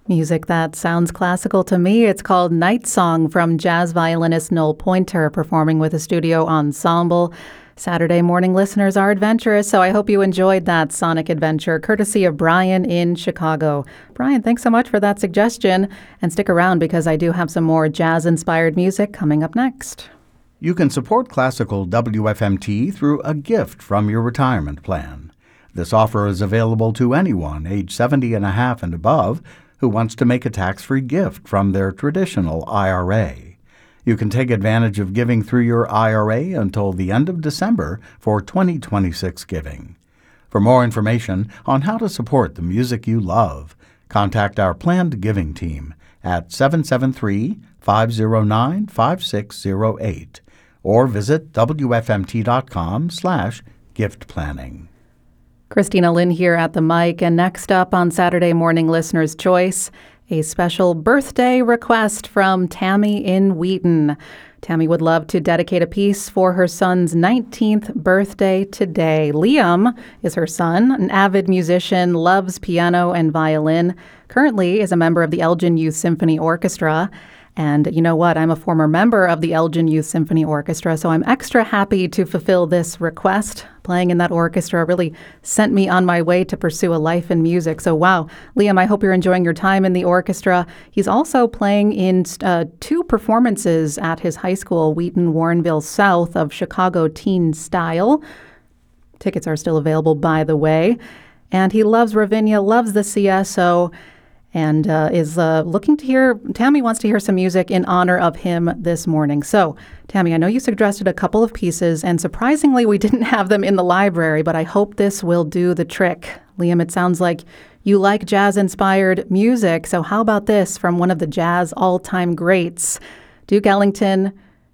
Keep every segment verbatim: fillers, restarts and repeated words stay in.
Music that sounds classical to me. It's called Night Song from jazz violinist Noel Pointer, performing with a studio ensemble. Saturday morning listeners are adventurous, so I hope you enjoyed that sonic adventure, courtesy of Brian in Chicago. Brian, thanks so much for that suggestion, and stick around because I do have some more jazz-inspired music coming up next. You can support classical W F M T through a gift from your retirement plan. This offer is available to anyone age seventy and a half and above who wants to make a tax-free gift from their traditional I R A. You can take advantage of giving through your I R A until the end of December for twenty twenty-six giving. For more information on how to support the music you love, contact our planned giving team at seven seven three, five zero nine, five six zero eight or visit W F M T dot com slash gift planning. Christina Lynn here at the mic, and next up on Saturday Morning Listener's Choice, a special birthday request from Tammy in Wheaton. Tammy would love to dedicate a piece for her son's nineteenth birthday today. Liam is her son, an avid musician, loves piano and violin, currently is a member of the Elgin Youth Symphony Orchestra. And you know what? I'm a former member of the Elgin Youth Symphony Orchestra, so I'm extra happy to fulfill this request. Playing in that orchestra really sent me on my way to pursue a life in music. So wow, Liam, I hope you're enjoying your time in the orchestra. He's also playing in uh, two performances at his high school, Wheaton Warrenville South, of Chicago teen style. Tickets are still available, by the way. And he loves Ravinia, loves the C S O, and uh, is uh, looking to hear, Tammy wants to hear some music in honor of him this morning. So, Tammy, I know you suggested a couple of pieces, and surprisingly, we didn't have them in the library, but I hope this will do the trick. Liam, it sounds like you like jazz-inspired music, so how about this from one of the jazz all-time greats, Duke Ellington,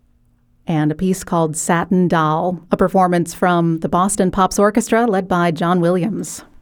and a piece called Satin Doll, a performance from the Boston Pops Orchestra led by John Williams.